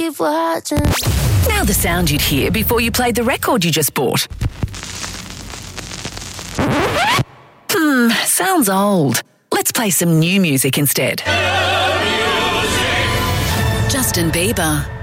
keep watching. Now the sound you'd hear before you played the record you just bought. Sounds old. Let's play some new music instead. Justin Bieber.